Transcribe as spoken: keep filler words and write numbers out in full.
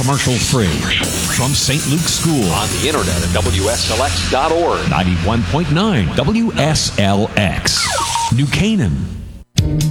commercial free. From Saint Luke's School. On the internet at W S L X dot org. ninety-one point nine W S L X. New Canaan.